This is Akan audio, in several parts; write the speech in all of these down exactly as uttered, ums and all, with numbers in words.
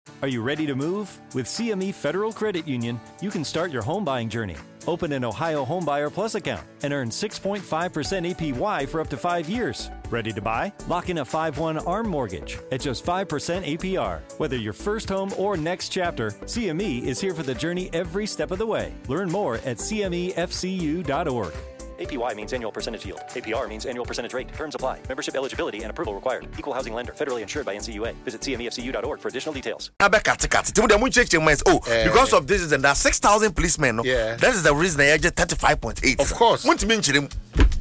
Are you ready to move? With C M E Federal Credit Union, you can start your home buying journey. Open an Ohio Homebuyer Plus account and earn six point five percent A P Y for up to five years. Ready to buy? Lock in a five one ARM mortgage at just five percent A P R. Whether your first home or next chapter, C M E is here for the journey every step of the way. Learn more at C M E F C U dot org. A P Y means annual percentage yield. A P R means annual percentage rate. Terms apply. Membership eligibility and approval required. Equal housing lender. Federally insured by N C U A. Visit C M E F C U dot org for additional details. Oh, because of this and that, six thousand policemen. No? Yeah. That is the reason they are just thirty-five point eight. Of course. Want to mention him?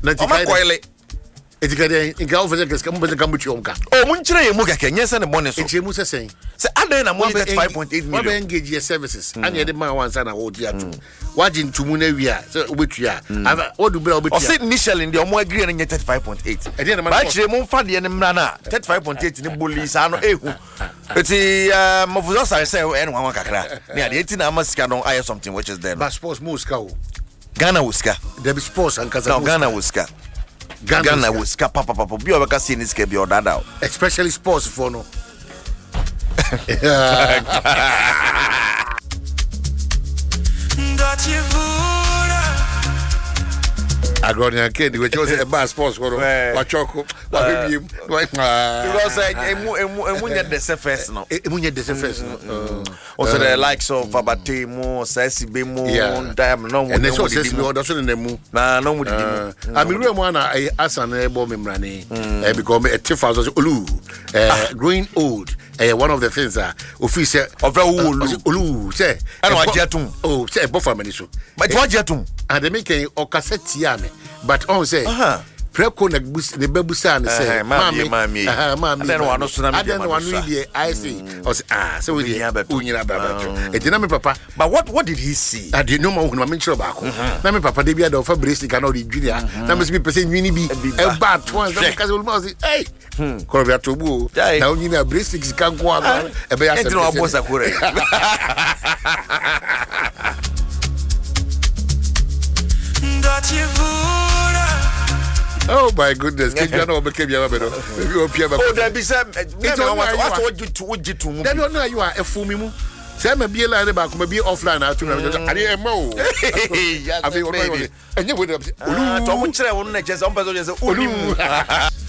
It's getting in Galvez, come with the Gambuchonka. Oh, Munchre Muka, yes, and the money. It's a Musa saying. So, I then I'm one thirty-five point eight million. Engage your services. And you had the man once and I hold you. Watching to Munavia, so which you are. What do Bell be? Or sit initially in the Omo agree and get thirty-five point eight. I didn't actually move for the Enemana, thirty-five point eight in the bullies. I know, it's a Mofus, I say, and one Kakra. Near the eighteen hours canon, I have something which is there. But sports Moscow. Ghana Wuska. There be sports and Kazan. Ghana Wuska. Ghana was papa papa be over kasi ni ske be odada especially sports for no Agronia kid which was a bad sports for no wachoko wa biem because emu emu emu nye the surface no emu nye the surface no also the likes of Abatemu Sesibe mu dam no and so Sesibe odo so na mu na no mu di amiru mu na asan e bo memrane e because e tifa so olu eh growing old eh one of the things that officer of olu olu say and wajetum oh say bo family so but wajetum and they make okaseti ame but on say preko na bus ne babusa ne say mami mami mami then one so na me then one we dey I see o say ah so we dey unyira baba e dina me papa but what what did he see I did no ma hu na me nchiro ba ko na me papa dey bia da fa brace ka na o dey junior na me se me pese nwini bi e ba to an na ka se mo say hey ko bia to bu na onyina brace ka nko a e be ya se no abosa kore oh my goodness, can you know became your better? Oh, there be some. It's what you to what you to. Then you know you are a fool me. Say me be line back, me be offline out to me. I dey mo. I feel what and you would have. Olu, to mo chere won na chese on person say olu.